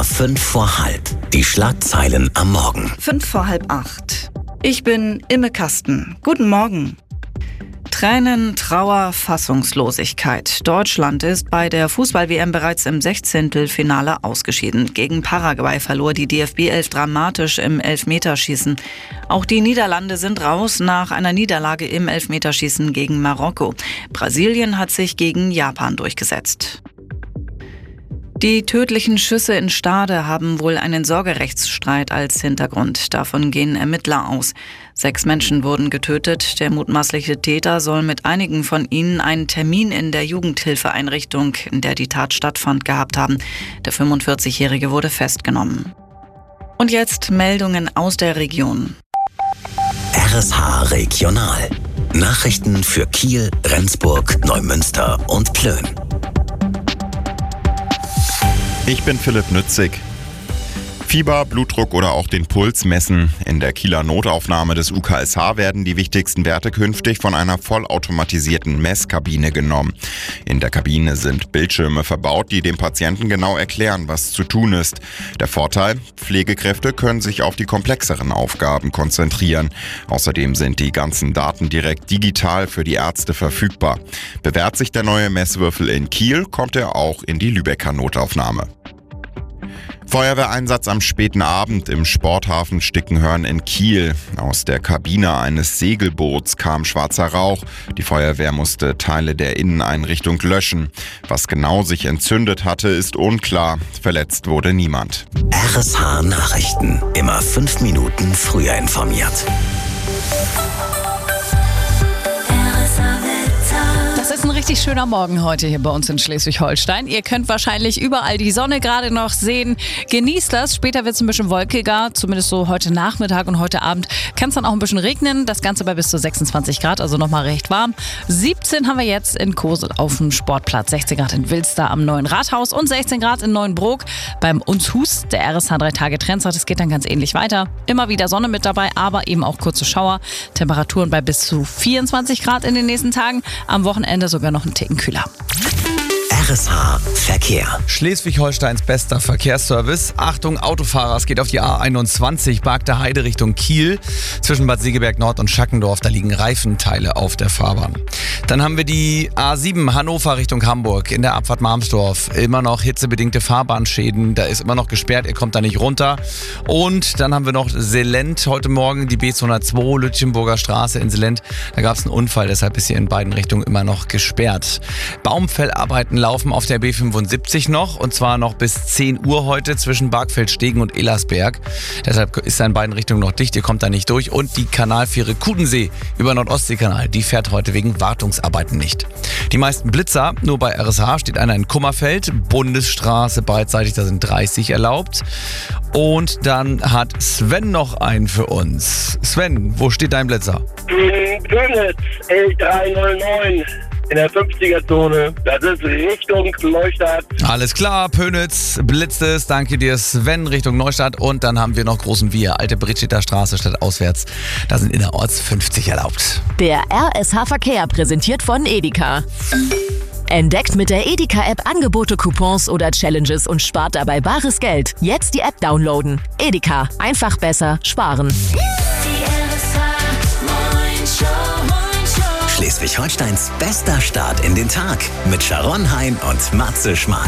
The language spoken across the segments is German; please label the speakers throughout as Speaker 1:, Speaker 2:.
Speaker 1: 5 vor halb. Die Schlagzeilen am Morgen.
Speaker 2: 7:55. Ich bin Imme Kasten. Guten Morgen. Tränen, Trauer, Fassungslosigkeit. Deutschland ist bei der Fußball-WM bereits im 16. ausgeschieden. Gegen Paraguay verlor die DFB 11 dramatisch im Elfmeterschießen. Auch die Niederlande sind raus nach einer Niederlage im Elfmeterschießen gegen Marokko. Brasilien hat sich gegen Japan durchgesetzt. Die tödlichen Schüsse in Stade haben wohl einen Sorgerechtsstreit als Hintergrund. Davon gehen Ermittler aus. 6 Menschen wurden getötet. Der mutmaßliche Täter soll mit einigen von ihnen einen Termin in der Jugendhilfeeinrichtung, in der die Tat stattfand, gehabt haben. Der 45-Jährige wurde festgenommen. Und jetzt Meldungen aus der Region.
Speaker 1: RSH Regional. Nachrichten für Kiel, Rendsburg, Neumünster und Plön.
Speaker 3: Ich bin Philipp Nützig. Fieber, Blutdruck oder auch den Puls messen. In der Kieler Notaufnahme des UKSH werden die wichtigsten Werte künftig von einer vollautomatisierten Messkabine genommen. In der Kabine sind Bildschirme verbaut, die dem Patienten genau erklären, was zu tun ist. Der Vorteil: Pflegekräfte können sich auf die komplexeren Aufgaben konzentrieren. Außerdem sind die ganzen Daten direkt digital für die Ärzte verfügbar. Bewährt sich der neue Messwürfel in Kiel, kommt er auch in die Lübecker Notaufnahme. Feuerwehreinsatz am späten Abend im Sporthafen Stickenhörn in Kiel. Aus der Kabine eines Segelboots kam schwarzer Rauch. Die Feuerwehr musste Teile der Inneneinrichtung löschen. Was genau sich entzündet hatte, ist unklar. Verletzt wurde niemand.
Speaker 1: RSH Nachrichten. Immer 5 Minuten früher informiert.
Speaker 4: Es ist ein richtig schöner Morgen heute hier bei uns in Schleswig-Holstein. Ihr könnt wahrscheinlich überall die Sonne gerade noch sehen. Genießt das. Später wird es ein bisschen wolkiger, zumindest so heute Nachmittag und heute Abend kann es dann auch ein bisschen regnen. Das Ganze bei bis zu 26 Grad, also nochmal recht warm. 17 haben wir jetzt in Kosel auf dem Sportplatz, 16 Grad in Wilster am Neuen Rathaus und 16 Grad in Neuenbrook beim Unshus. Der RSH 3-Tage-Trendstart, es geht dann ganz ähnlich weiter. Immer wieder Sonne mit dabei, aber eben auch kurze Schauer. Temperaturen bei bis zu 24 Grad in den nächsten Tagen. Am Wochenende sogar noch einen Ticken kühler.
Speaker 1: RSH Verkehr.
Speaker 5: Schleswig-Holsteins bester Verkehrsservice. Achtung, Autofahrer, es geht auf die A21 Bargter Heide Richtung Kiel. Zwischen Bad Segeberg Nord und Schackendorf, da liegen Reifenteile auf der Fahrbahn. Dann haben wir die A7 Hannover Richtung Hamburg in der Abfahrt Malmstorf. Immer noch hitzebedingte Fahrbahnschäden, da ist immer noch gesperrt, ihr kommt da nicht runter. Und dann haben wir noch Selent heute Morgen, die B202 Lütchenburger Straße in Selent. Da gab es einen Unfall, deshalb ist hier in beiden Richtungen immer noch gesperrt. Baumfellarbeiten laufen auf der B75 noch, und zwar noch bis 10 Uhr heute zwischen Bargfeldstegen und Ellersberg. Deshalb ist er in beiden Richtungen noch dicht, ihr kommt da nicht durch. Und die Kanalfähre Kudensee über Nordostseekanal, die fährt heute wegen Wartungsarbeiten nicht. Die meisten Blitzer, nur bei RSH steht einer in Kummerfeld, Bundesstraße beidseitig, da sind 30 erlaubt. Und dann hat Sven noch einen für uns. Sven, wo steht dein Blitzer?
Speaker 6: In Pönitz, L309. In der 50er-Zone. Das ist Richtung Neustadt.
Speaker 5: Alles klar, Pönitz blitzt es. Danke dir, Sven, Richtung Neustadt. Und dann haben wir noch Großen Wir, Alte Britschiter Straße statt auswärts. Da sind innerorts 50 erlaubt.
Speaker 7: Der RSH Verkehr präsentiert von Edeka. Entdeckt mit der Edeka-App Angebote, Coupons oder Challenges und spart dabei bares Geld. Jetzt die App downloaden. Edeka. Einfach besser sparen.
Speaker 1: Schleswig-Holsteins bester Start in den Tag mit Sharon Hein und Matze Schmark.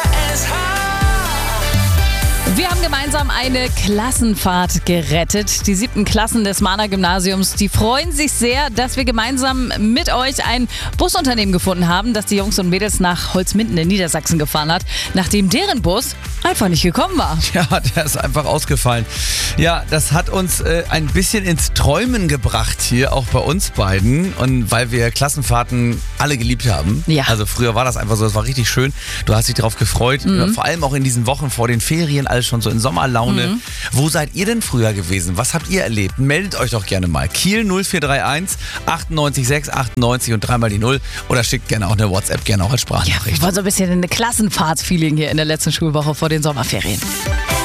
Speaker 4: Wir haben gemeinsam eine Klassenfahrt gerettet. Die 7. Klassen des Mahner Gymnasiums, die freuen sich sehr, dass wir gemeinsam mit euch ein Busunternehmen gefunden haben, das die Jungs und Mädels nach Holzminden in Niedersachsen gefahren hat, nachdem deren Bus einfach nicht gekommen war.
Speaker 5: Ja, der ist einfach ausgefallen. Ja, das hat uns ein bisschen ins Träumen gebracht hier, auch bei uns beiden. Und weil wir Klassenfahrten alle geliebt haben.
Speaker 4: Ja.
Speaker 5: Also früher war das einfach so, das war richtig schön. Du hast dich darauf gefreut. Vor allem auch in diesen Wochen vor den Ferien, alles schon so in Sommerlaune. Wo seid ihr denn früher gewesen? Was habt ihr erlebt? Meldet euch doch gerne mal. Kiel 0431 98 6 98 und 3 mal die 0. Oder schickt gerne auch eine WhatsApp, gerne auch als Sprachnachricht.
Speaker 4: Ja, wir wollen so ein bisschen eine Klassenfahrtsfeeling hier in der letzten Schulwoche vor den Sommerferien.